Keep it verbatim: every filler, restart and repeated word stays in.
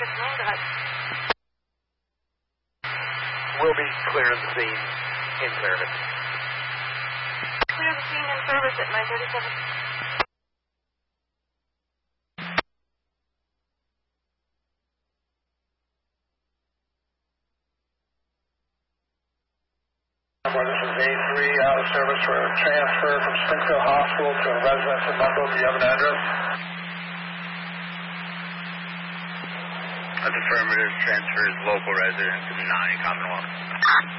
Moondog. We'll be clearing the scene in service. Clear the scene in service at nine thirty-seven. This is A three out of service for a transfer from Springfield Hospital to a residence in Buffalo. Do you have an address? That's affirmative. Transfer is local residence in nine Commonwealth.